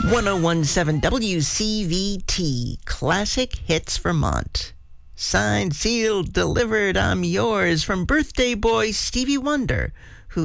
1017 WCVT, Classic Hits Vermont. Signed, sealed, delivered, I'm yours from birthday boy Stevie Wonder,